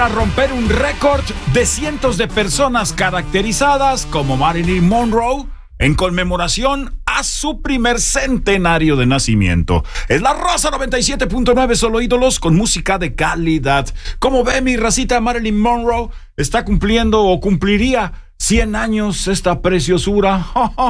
a romper un récord de cientos de personas caracterizadas como Marilyn Monroe en conmemoración a su primer centenario de nacimiento. Es la Raza 97.9, solo ídolos con música de calidad. Como ve mi racita, Marilyn Monroe está cumpliendo o cumpliría 100 años esta preciosura.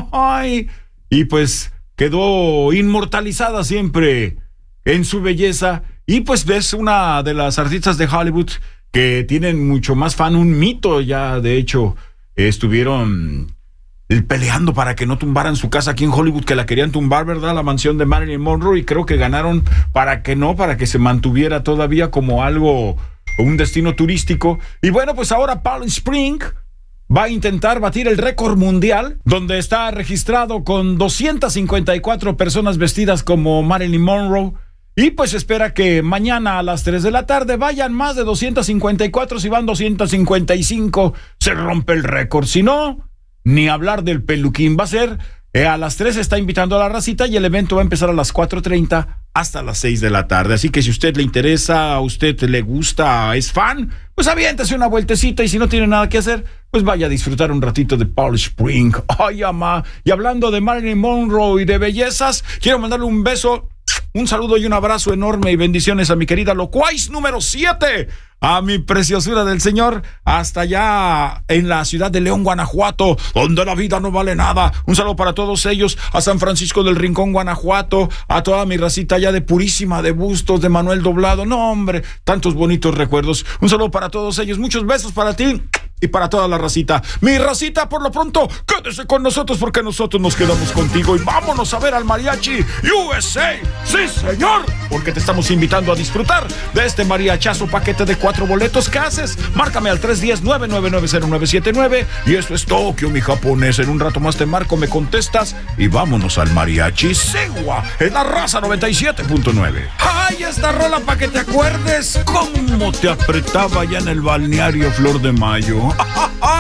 Y pues quedó inmortalizada siempre en su belleza. Y pues ves una de las artistas de Hollywood que tienen mucho más fan, un mito ya, de hecho, estuvieron peleando para que no tumbaran su casa aquí en Hollywood, que la querían tumbar, ¿verdad? La mansión de Marilyn Monroe, y creo que ganaron para que se mantuviera todavía como algo, un destino turístico. Y bueno, pues ahora Palm Springs va a intentar batir el récord mundial, donde está registrado con 254 personas vestidas como Marilyn Monroe. Y pues espera que mañana a las 3 de la tarde vayan más de 254. Si van 255, se rompe el récord. Si no, ni hablar del peluquín. Va a ser a las 3, está invitando a la racita, y el evento va a empezar a las 4:30 hasta las 6 de la tarde. Así que si a usted le interesa, a usted le gusta, es fan, pues aviéntese una vueltecita, y si no tiene nada que hacer, pues vaya a disfrutar un ratito de Palm Springs. Ay, amá. Y hablando de Marilyn Monroe y de bellezas, quiero mandarle un beso, un saludo y un abrazo enorme y bendiciones a mi querida Locuais número 7, a mi preciosura del Señor, hasta allá en la ciudad de León, Guanajuato, donde la vida no vale nada. Un saludo para todos ellos, a San Francisco del Rincón, Guanajuato, a toda mi racita allá de Purísima, de Bustos, de Manuel Doblado. No, hombre, tantos bonitos recuerdos. Un saludo para todos ellos, muchos besos para ti y para toda la racita. Mi racita, por lo pronto, quédese con nosotros, porque nosotros nos quedamos contigo, y vámonos a ver al Mariachi USA. ¡Sí, señor! Porque te estamos invitando a disfrutar de este mariachazo paquete de 4 boletos. ¿Qué haces? Márcame al 310-999-0979. Y esto es Tokio, mi japonés. En un rato más te marco, me contestas, y vámonos al Mariachi Segua en la Raza 97.9. ¡Ay, esta rola para que te acuerdes cómo te apretaba ya en el balneario Flor de Mayo!